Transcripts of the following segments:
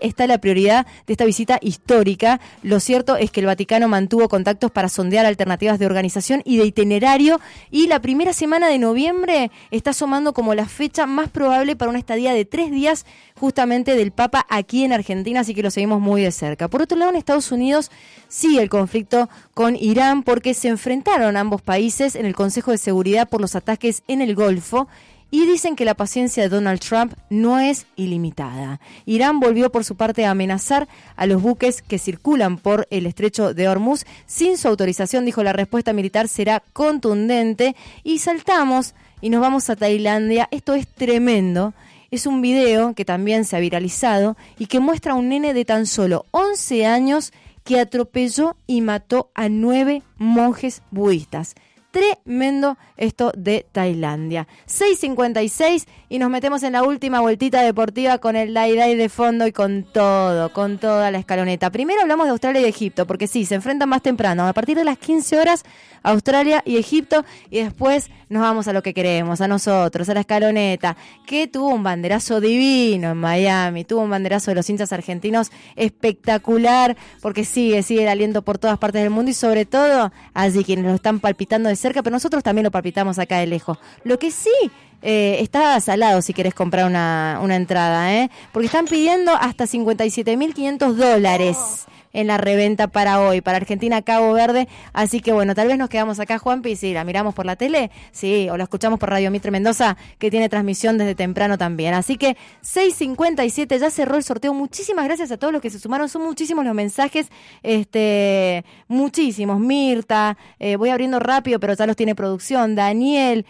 está la prioridad de esta visita histórica. Lo cierto es que el Vaticano mantuvo contactos para sondear alternativas de organización y de itinerario, y la primera semana de noviembre está asomando como la fecha más probable para una estadía de 3 días justamente del Papa aquí en Argentina, así que lo seguimos muy de cerca. Por otro lado, en Estados Unidos sigue el conflicto con Irán porque se enfrentaron ambos países en el Consejo de Seguridad por los ataques en el Golfo, y dicen que la paciencia de Donald Trump no es ilimitada. Irán volvió por su parte a amenazar a los buques que circulan por el estrecho de Hormuz. Sin su autorización, dijo, la respuesta militar será contundente. Y saltamos y nos vamos a Tailandia. Esto es tremendo. Es un video que también se ha viralizado y que muestra a un nene de tan solo 11 años que atropelló y mató a 9 monjes budistas. Tremendo esto de Tailandia. 6:56 y nos metemos en la última vueltita deportiva con el Day de fondo y con toda la escaloneta. Primero hablamos de Australia y Egipto, porque sí, se enfrentan más temprano. A partir de las 15 horas, Australia y Egipto, y después nos vamos a lo que queremos, a nosotros, a la escaloneta, que tuvo un banderazo divino en Miami, tuvo un banderazo de los hinchas argentinos espectacular, porque sigue el aliento por todas partes del mundo y sobre todo allí quienes lo están palpitando de cerca, pero nosotros también lo palpitamos acá de lejos. Lo que sí está salado si querés comprar una entrada, porque están pidiendo hasta $57.500 en la reventa para hoy, para Argentina Cabo Verde, así que bueno, tal vez nos quedamos acá, Juanpi, y si la miramos por la tele, sí, o la escuchamos por Radio Mitre Mendoza, que tiene transmisión desde temprano también, así que 6:57, ya cerró el sorteo. Muchísimas gracias a todos los que se sumaron, son muchísimos los mensajes, muchísimos. Mirta, voy abriendo rápido, pero ya los tiene producción. Daniel,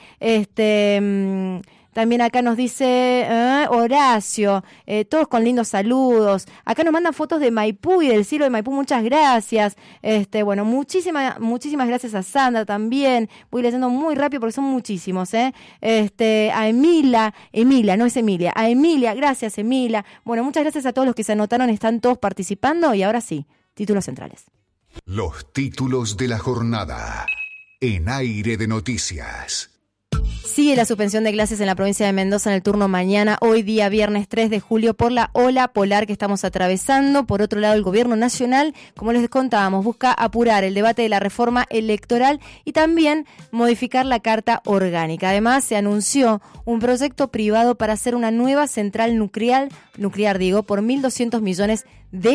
también acá nos dice Horacio, todos con lindos saludos. Acá nos mandan fotos de Maipú y del cielo de Maipú, muchas gracias. Bueno, muchísimas gracias a Sandra también. Voy leyendo muy rápido porque son muchísimos, A Emilia, no es Emilia, a Emilia, gracias Emilia. Bueno, muchas gracias a todos los que se anotaron, están todos participando y ahora sí, títulos centrales. Los títulos de la jornada en Aire de Noticias. Sigue la suspensión de clases en la provincia de Mendoza en el turno mañana, hoy día viernes 3 de julio, por la ola polar que estamos atravesando. Por otro lado, el gobierno nacional, como les contábamos, busca apurar el debate de la reforma electoral y también modificar la carta orgánica. Además, se anunció un proyecto privado para hacer una nueva central nuclear por $1.200 millones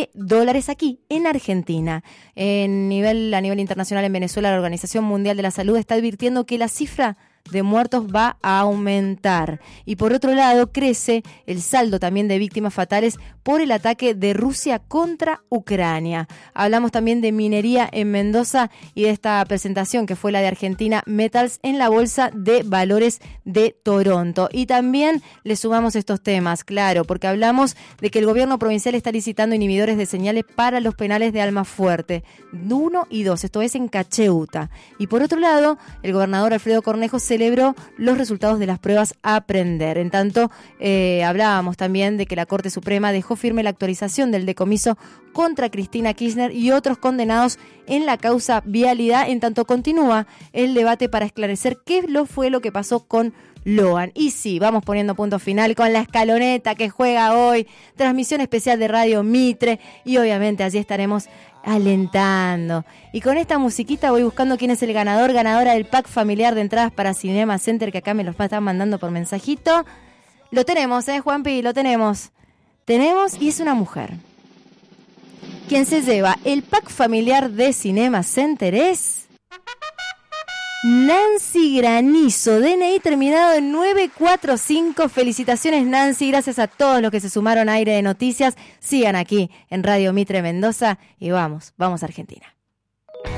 aquí en Argentina. A nivel internacional, en Venezuela, la Organización Mundial de la Salud está advirtiendo que la cifra de muertos va a aumentar. Y por otro lado, crece el saldo también de víctimas fatales por el ataque de Rusia contra Ucrania. Hablamos también de minería en Mendoza y de esta presentación que fue la de Argentina Metals en la Bolsa de Valores de Toronto. Y también le sumamos estos temas, claro, porque hablamos de que el gobierno provincial está licitando inhibidores de señales para los penales de Almafuerte 1 y 2, esto es en Cacheuta. Y por otro lado, el gobernador Alfredo Cornejo celebró los resultados de las pruebas a aprender. En tanto, hablábamos también de que la Corte Suprema dejó firme la actualización del decomiso contra Cristina Kirchner y otros condenados en la causa Vialidad. En tanto, continúa el debate para esclarecer qué fue lo que pasó con Loan. Y sí, vamos poniendo punto final con la escaloneta que juega hoy, transmisión especial de Radio Mitre, y obviamente allí estaremos alentando. Y con esta musiquita voy buscando quién es el ganadora del pack familiar de entradas para Cinema Center, que acá me los están mandando por mensajito. Lo tenemos, Juanpi, lo tenemos. Y es una mujer. Quien se lleva el pack familiar de Cinema Center es Nancy Granizo, DNI terminado en 945. Felicitaciones, Nancy, gracias a todos los que se sumaron a Aire de Noticias. Sigan aquí en Radio Mitre Mendoza y vamos a Argentina.